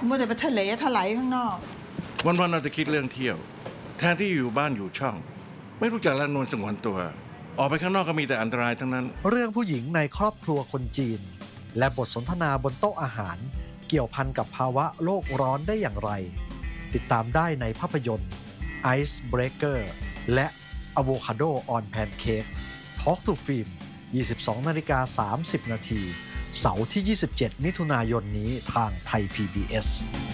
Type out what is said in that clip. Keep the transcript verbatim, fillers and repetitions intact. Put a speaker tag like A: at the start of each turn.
A: มัวแต่ไปทะเลถลายข้างนอก
B: วันๆเราจะคิดเรื่องเที่ยวแทนที่อยู่บ้านอยู่ช่องไม่รู้จักละนวลสงวนตัวออกไปข้างนอกก็มีแต่อันตรายทั้งนั้น
C: เรื่องผู้หญิงในครอบครัวคนจีนและบทสนทนาบนโต๊ะอาหารเกี่ยวพันกับภาวะโลกร้อนได้อย่างไรติดตามได้ในภาพยนตร์ Icebreaker และ Avocado on Pancake Talk to Film ยี่สิบสองนาฬิกาสามสิบนาทีเสาร์ที่ยี่สิบเจ็ดมิถุนายนนี้ทางไทย พี บี เอส